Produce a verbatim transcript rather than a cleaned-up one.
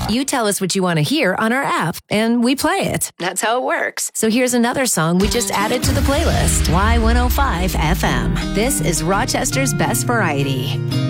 You tell us what you want to hear on our app, and we play it. That's how it works. So here's another song we just added to the playlist. Y one oh five F M. This is Rochester's Best Variety.